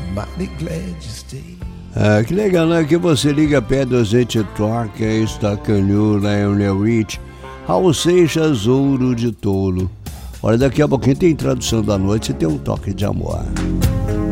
mighty glad you stayed. Ah, que legal, né? Que você liga perto a gente toca, estacanhou, Lionel Rich, Raul Seixas, Ouro de Tolo. Olha, daqui a pouquinho tem Tradução da Noite e tem um toque de amor.